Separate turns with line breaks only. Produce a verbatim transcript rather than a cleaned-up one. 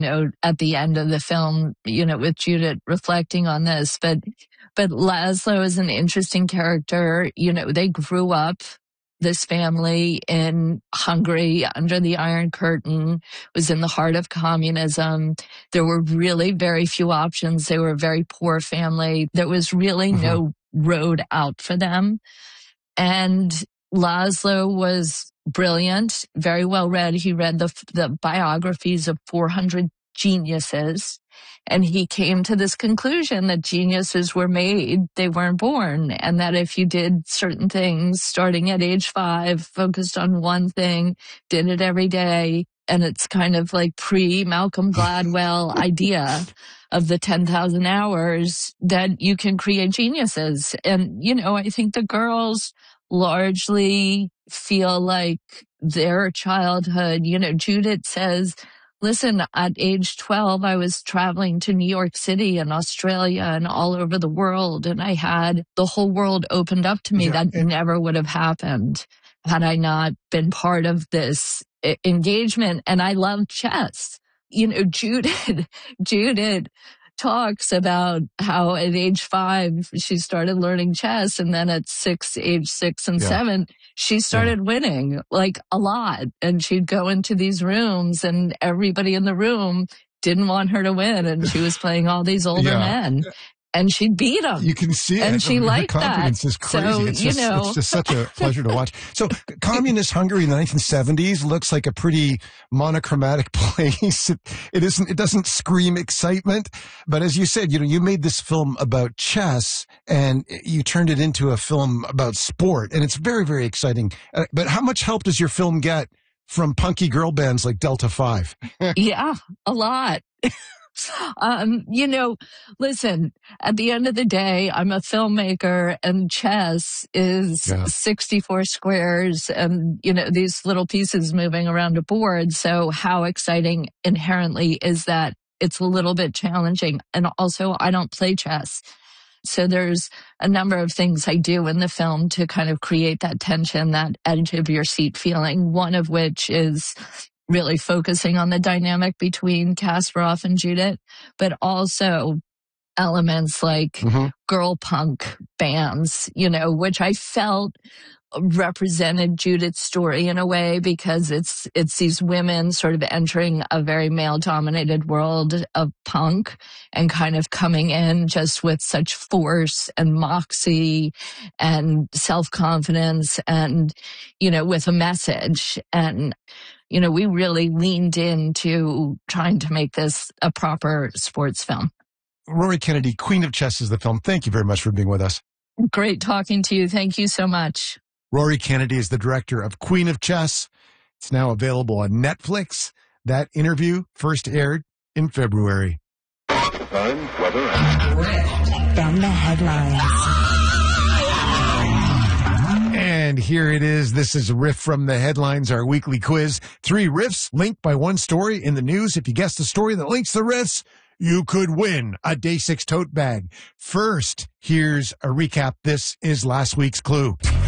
you know, at the end of the film, you know, with Judith reflecting on this. But, but Laszlo is an interesting character. You know, they grew up, this family, in Hungary under the Iron Curtain, was in the heart of communism. There were really very few options. They were a very poor family. There was really mm-hmm. no road out for them. And Laszlo was brilliant, very well read. He read the, the biographies of four hundred geniuses, and he came to this conclusion that geniuses were made, they weren't born, and that if you did certain things starting at age five, focused on one thing, did it every day, and it's kind of like pre-Malcolm Gladwell idea of the ten thousand hours, that you can create geniuses. And, you know, I think the girls largely feel like their childhood, you know, Judith says, listen, at age twelve, I was traveling to New York City and Australia and all over the world, and I had the whole world opened up to me. Yeah, that and- never would have happened had I not been part of this I- engagement. And I love chess. You know, Judith, Judith talks about how at age five, she started learning chess. And then at six, age six and yeah. seven, she started yeah. winning like a lot. And she'd go into these rooms and everybody in the room didn't want her to win. And she was playing all these older yeah. men. And she'd beat them.
You can see
and
it.
she
the
liked
confidence
that.
is crazy.
So,
it's,
you
just,
know.
it's just such a pleasure to watch. So communist Hungary in the nineteen seventies looks like a pretty monochromatic place. It, it isn't, it doesn't scream excitement. But as you said, you know, you made this film about chess and you turned it into a film about sport. And it's very, very exciting. Uh, but how much help does your film get from punky girl bands like Delta Five?
Yeah, a lot. Um, you know, listen, at the end of the day, I'm a filmmaker and chess is yeah. sixty-four squares and, you know, these little pieces moving around a board. So how exciting inherently is that? It's a little bit challenging. And also, I don't play chess. So there's a number of things I do in the film to kind of create that tension, that edge of your seat feeling, one of which is really focusing on the dynamic between Kasparov and Judith, but also elements like mm-hmm. girl punk bands, you know, which I felt represented Judith's story in a way, because it's it's these women sort of entering a very male-dominated world of punk and kind of coming in just with such force and moxie and self-confidence and, you know, with a message. And you know, we really leaned into trying to make this a proper sports film.
Rory Kennedy, Queen of Chess is the film. Thank you very much for being with us.
Great talking to you. Thank you so much.
Rory Kennedy is the director of Queen of Chess. It's now available on Netflix. That interview first aired in February.
Time, weather, and...
From the headlines.
And here it is. This is a riff from the headlines, our weekly quiz. Three riffs linked by one story in the news. If you guess the story that links the riffs, you could win a Day six tote bag. First, here's a recap. This is last week's clue.